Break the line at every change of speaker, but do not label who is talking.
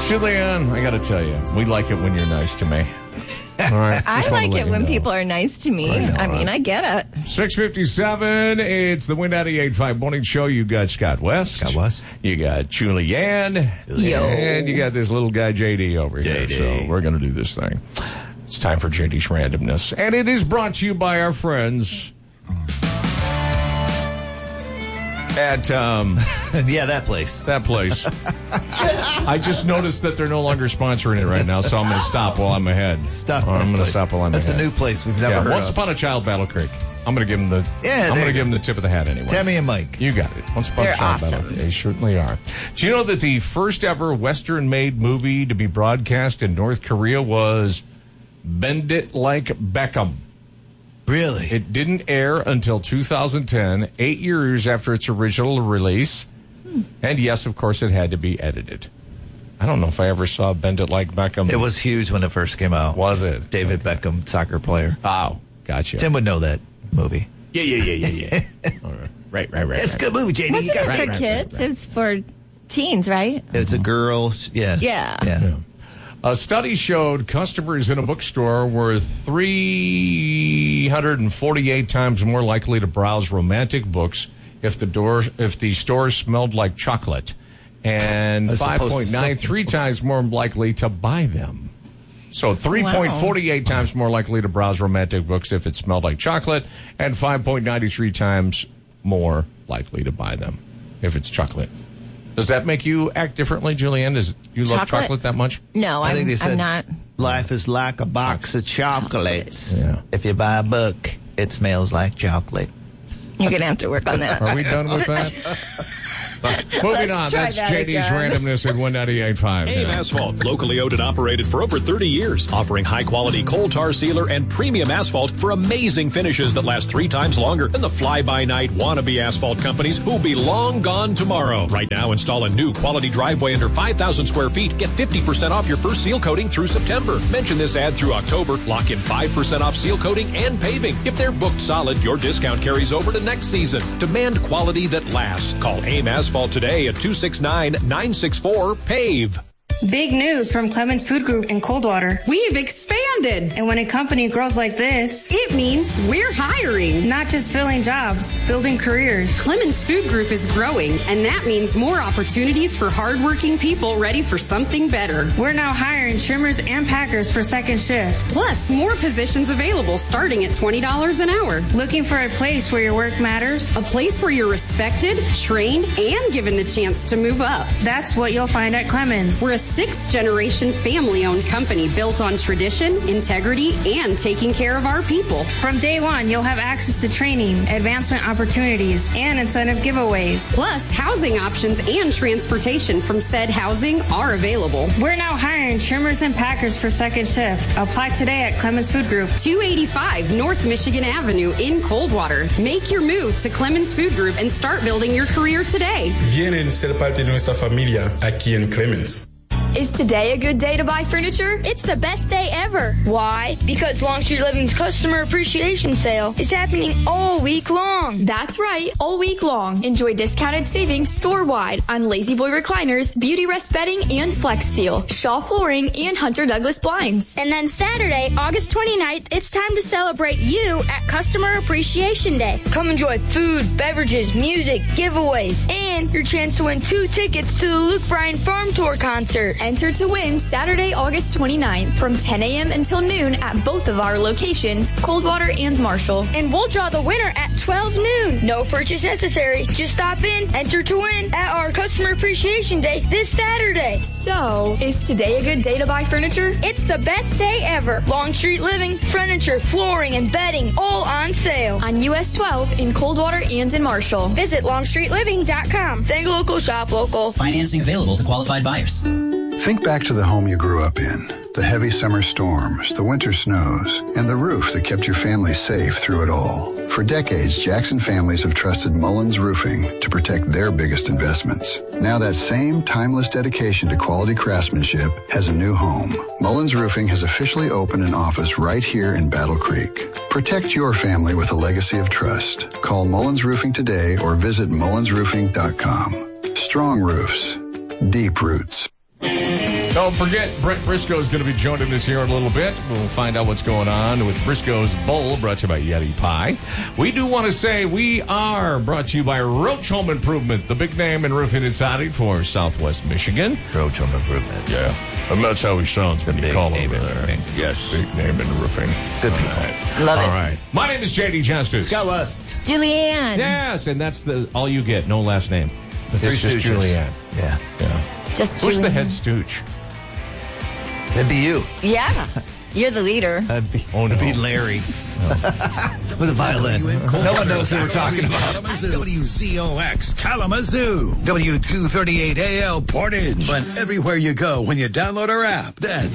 Julianne, I got to tell you, we like it when you're nice to me. All right,
I like it when people are nice to me. I get it.
6:57, it's the Win 98.5 Morning Show. You got Scott West. You got Julianne.
Yo.
And you got this little guy, JD, over here. So we're going to do this thing. It's time for JD's Randomness. And it is brought to you by our friends at...
that place.
That place. I just noticed that they're no longer sponsoring it right now, so I'm going to stop while I'm ahead. I'm going to stop while I'm ahead.
That's a new place we've never heard
Once
of.
Upon a Child, Battle Creek. I'm going to give them the. I'm going to give them the tip of the hat anyway.
Tammy and Mike.
You got it. Once Upon a Child, Battle Creek. They certainly are. Do you know that the first ever Western-made movie to be broadcast in North Korea was Bend It Like Beckham?
Really?
It didn't air until 2010, 8 years after its original release. And yes, of course, it had to be edited. I don't know if I ever saw Bend It Like Beckham.
It was huge when it first came out.
Was it?
David Beckham, soccer player.
Oh, gotcha.
Tim would know that movie.
Yeah. All right. Right.
It's a good movie, JD.
Wasn't it for kids? It's for teens, right?
It's a girl. Yeah.
Yeah.
A study showed customers in a bookstore were 348 times more likely to browse romantic books if the store smelled like chocolate, and 5.93 times more likely to buy them. So 3.48 times more likely to browse romantic books if it smelled like chocolate, and 5.93 times more likely to buy them if it's chocolate. Does that make you act differently, Julianne? You love chocolate that much?
No,
I think they said
I'm not.
Life is like a box of chocolates.
Yeah.
If you buy a book, it smells like chocolate.
You're going to have to work on that.
Are we done with that? Moving on, that's JD's Randomness at 198.5.
AIM Asphalt, locally owned and operated for over 30 years, offering high-quality coal tar sealer and premium asphalt for amazing finishes that last 3 times longer than the fly-by-night wannabe asphalt companies who'll be long gone tomorrow. Right now, install a new quality driveway under 5,000 square feet. Get 50% off your first seal coating through September. Mention this ad through October. Lock in 5% off seal coating and paving. If they're booked solid, your discount carries over to next season. Demand quality that lasts. Call AIM Asphalt today at 269-964-PAVE.
Big news from Clemens Food Group in Coldwater.
We've expanded.
And when a company grows like this,
it means we're hiring.
Not just filling jobs, building careers.
Clemens Food Group is growing, and that means more opportunities for hardworking people ready for something better.
We're now hiring trimmers and packers for second shift.
Plus, more positions available starting at $20 an hour.
Looking for a place where your work matters?
A place where you're respected, trained, and given the chance to move up.
That's what you'll find at Clemens.
We're a 6th-generation family-owned company built on tradition, integrity, and taking care of our people.
From day one, you'll have access to training, advancement opportunities, and incentive giveaways.
Plus, housing options and transportation from said housing are available.
We're now hiring trimmers and packers for second shift. Apply today at Clemens Food Group.
285 North Michigan Avenue in Coldwater. Make your move to Clemens Food Group and start building your career today.
Vienen ser parte de nuestra familia aquí en Clemens.
Is today a good day to buy furniture?
It's the best day ever. Why? Because Longstreet Living's Customer Appreciation Sale is happening all week long.
That's right, all week long. Enjoy discounted savings store-wide on Lazy Boy recliners, Beauty Rest bedding, and Flex Steel, Shaw flooring, and Hunter Douglas blinds.
And then Saturday, August 29th, it's time to celebrate you at Customer Appreciation Day. Come enjoy food, beverages, music, giveaways, and your chance to win 2 tickets to the Luke Bryan Farm Tour concert.
Enter to win Saturday, August 29th from 10 a.m. until noon at both of our locations, Coldwater and Marshall.
And we'll draw the winner at 12 noon. No purchase necessary. Just stop in, enter to win at our Customer Appreciation Day this Saturday.
So, is today a good day to buy furniture?
It's the best day ever. Longstreet Living, furniture, flooring, and bedding all on sale.
On US 12 in Coldwater and in Marshall.
Visit longstreetliving.com. Think local, shop local.
Financing available to qualified buyers.
Think back to the home you grew up in, the heavy summer storms, the winter snows, and the roof that kept your family safe through it all. For decades, Jackson families have trusted Mullins Roofing to protect their biggest investments. Now that same timeless dedication to quality craftsmanship has a new home. Mullins Roofing has officially opened an office right here in Battle Creek. Protect your family with a legacy of trust. Call Mullins Roofing today or visit mullinsroofing.com. Strong roofs, deep roots.
Don't forget, Brent Briscoe is going to be joining us here in a little bit. We'll find out what's going on with Briscoe's Bowl, brought to you by Yeti Pie. We do want to say we are brought to you by Roach Home Improvement, the big name in roofing and siding for Southwest Michigan.
Roach Home Improvement.
Yeah. And that's how he sounds when you call him over there.
Yes.
Big name in roofing.
Good people.
Right.
Love it.
All right. My name is J.D. Justice.
Scott West.
Julianne.
Yes, and that's all you get. No last name.
The Three
It's just
Stooges.
Julianne.
Yeah.
Just
Who's the
Julianne.
head stooge?
That'd be you.
Yeah. You're the leader.
That'd be Larry. With a violin. No one knows who we're talking about.
Kalamazoo. WZOX Kalamazoo. W238AL Portage. But everywhere you go when you download our app. Then